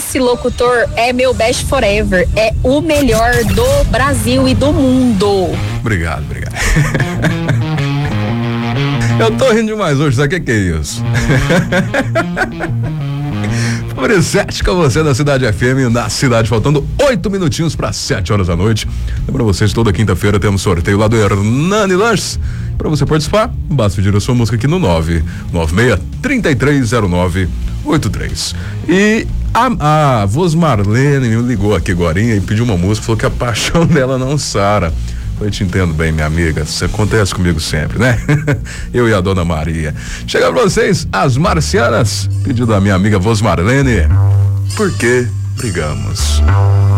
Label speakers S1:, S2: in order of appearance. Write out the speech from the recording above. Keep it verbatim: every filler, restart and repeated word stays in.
S1: esse locutor é meu best forever, é o melhor do Brasil e do mundo.
S2: Obrigado, obrigado. Eu tô rindo demais hoje, sabe o que que é isso? Por sete com você da Cidade F M, na cidade, faltando oito minutinhos para sete horas da noite. Lembra vocês, toda quinta-feira temos sorteio lá do Hernani Lanches. Para você participar, basta pedir a sua música aqui no nove nove seis, três três zero nove oito três. E a, a voz Marlene me ligou aqui agorinha e pediu uma música, falou que a paixão dela não sara. Eu te entendo bem, minha amiga, isso acontece comigo sempre, né? Eu e a dona Maria. Chega pra vocês, as Marcianas, pedido da minha amiga voz Marlene. Por que brigamos?